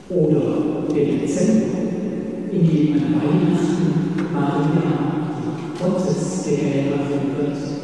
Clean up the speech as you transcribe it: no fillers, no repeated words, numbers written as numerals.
oder der Dezember, in dem an Weihnachten Maria, die Gottesbegeberin wird,